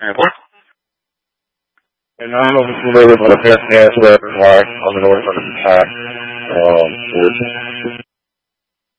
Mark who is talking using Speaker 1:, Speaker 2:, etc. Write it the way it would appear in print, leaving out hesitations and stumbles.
Speaker 1: Airport.
Speaker 2: And I don't know if it's familiar with the Fantastic Gas on the north end of the track.